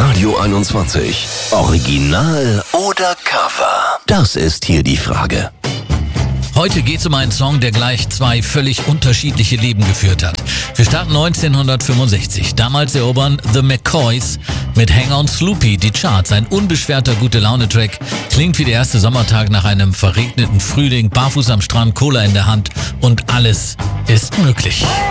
Radio 21. Original oder Cover? Das ist hier die Frage. Heute geht es um einen Song, der gleich zwei völlig unterschiedliche Leben geführt hat. Wir starten 1965. Damals erobern The McCoys mit Hang On Sloopy die Charts. Ein unbeschwerter Gute-Laune-Track. Klingt wie der erste Sommertag nach einem verregneten Frühling. Barfuß am Strand, Cola in der Hand und alles ist möglich.